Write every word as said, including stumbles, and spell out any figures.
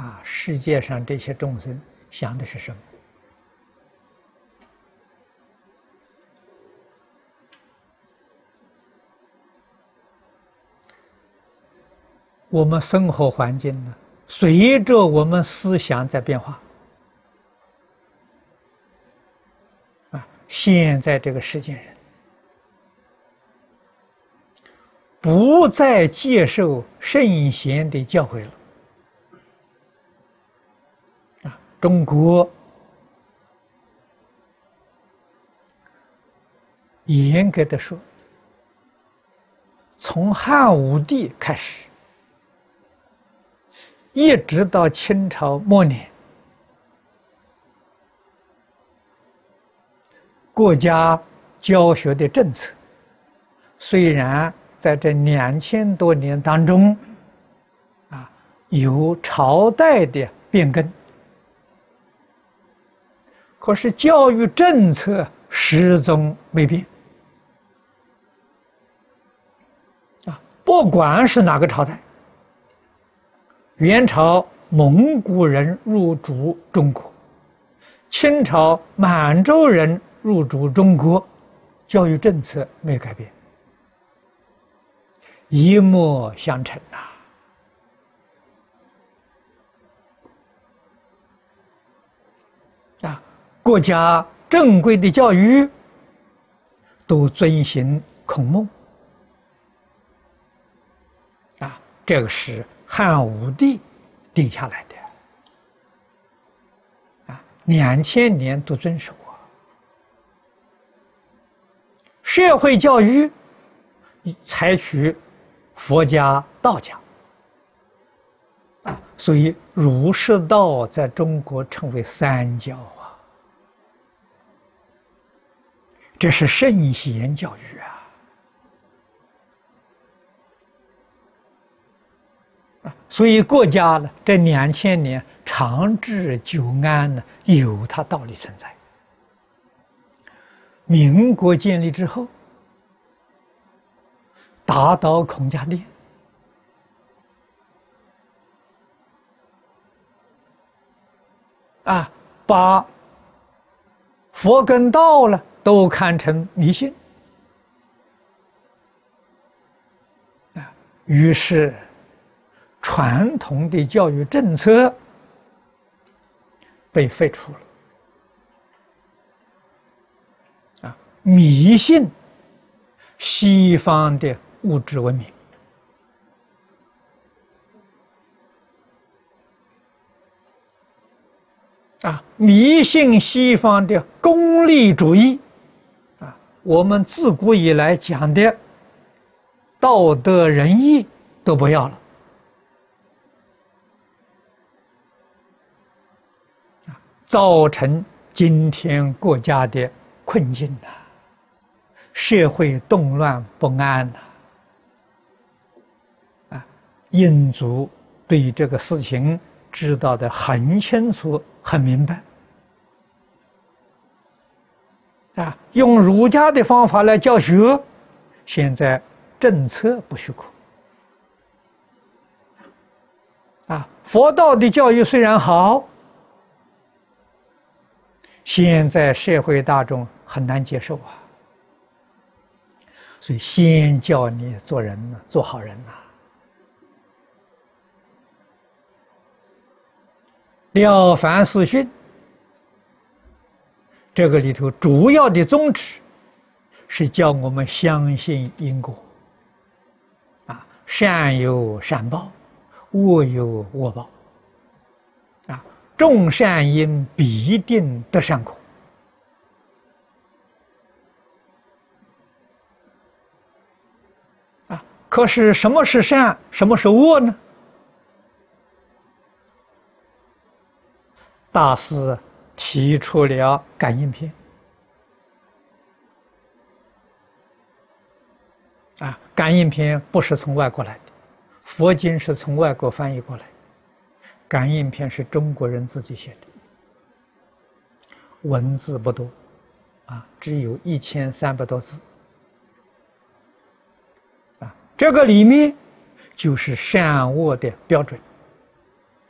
啊，世界上这些众生想的是什么？我们生活环境呢，随着我们思想在变化。啊，现在这个世间人不再接受圣贤的教诲了。啊，中国严格的说，从汉武帝开始，一直到清朝末年，国家教学的政策，虽然在这两千多年当中，啊，有朝代的变更，可是教育政策始终没变。啊，不管是哪个朝代，元朝蒙古人入主中国，清朝满洲人入主中国，教育政策没有改变，一脉相承呐。啊，国家正规的教育都遵循孔孟。啊，这个是汉武帝定下来的，啊，两千年都遵守啊。社会教育采取佛家、道家，啊，所以儒释道在中国称为三教啊，这是圣贤教育啊。所以国家呢，这两千年长治久安呢，有它道理存在。民国建立之后，打倒孔家店，啊，把佛跟道了都看成迷信，啊，于是传统的教育政策被废除了。啊，迷信西方的物质文明，啊，迷信西方的功利主义，啊，我们自古以来讲的道德仁义都不要了。造成今天国家的困境呐、啊，社会动乱不安呐、啊，啊，印祖对这个事情知道的很清楚、很明白，啊，用儒家的方法来教学，现在政策不许可，啊，佛道的教育虽然好。现在社会大众很难接受啊，所以先教你做人呢，做好人呐。《了凡四训》这个里头主要的宗旨是教我们相信因果，啊，善有善报，恶有恶报。种善因必定得善果，啊！可是什么是善，什么是恶呢？大师提出了感应篇，啊，感应篇不是从外国来的，佛经是从外国翻译过来。感应篇是中国人自己写的，文字不多，啊，只有一千三百多字，啊，这个里面就是善恶的标准。